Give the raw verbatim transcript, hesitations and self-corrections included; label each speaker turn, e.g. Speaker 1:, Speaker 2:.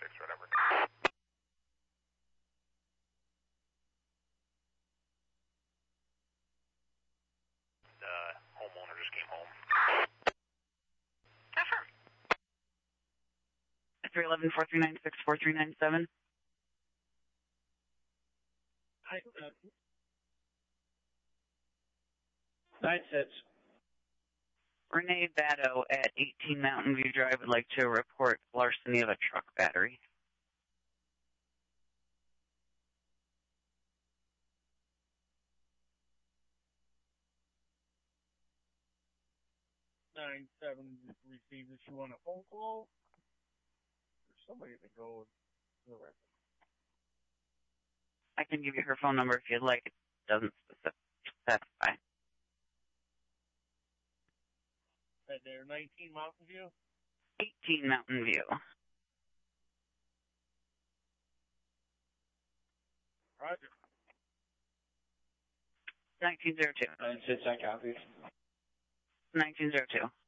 Speaker 1: six, whatever. The homeowner just came home.
Speaker 2: Affirm.
Speaker 3: three eleven, four three nine six, four three nine seven.
Speaker 4: Hi, uh, nine six.
Speaker 3: Renee Batto at eighteen Mountain View Drive would like to report larceny of a truck battery.
Speaker 4: Nine seven received. Does she want a phone call? There's somebody to go to the record.
Speaker 3: I can give you her phone number if you'd like. It doesn't specify.
Speaker 4: Right there, nineteen Mountain View?
Speaker 3: eighteen Mountain View.
Speaker 4: Roger.
Speaker 3: nineteen oh two.
Speaker 4: nine six, I copy.
Speaker 3: nineteen oh two.